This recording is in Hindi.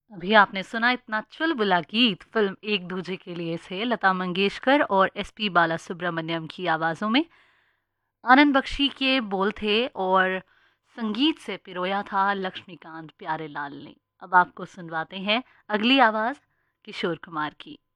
अभी आपने सुना इतना चुलबुला गीत फिल्म एक दूजे के लिए से लता मंगेशकर और एसपी बालासुब्रमण्यम की आवाज़ों में। आनंद बख्शी के बोल थे और संगीत से पिरोया था लक्ष्मीकांत प्यारेलाल ने। अब आपको सुनवाते हैं अगली आवाज़ किशोर कुमार की।